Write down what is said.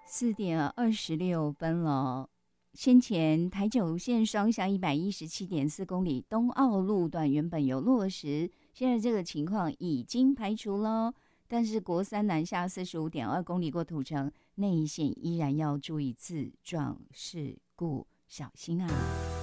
4:26了。先前台九线双向117.4公里东澳路段原本有落石，现在这个情况已经排除了，但是国三南下45.2公里过土城内线依然要注意自撞事故，小心啊！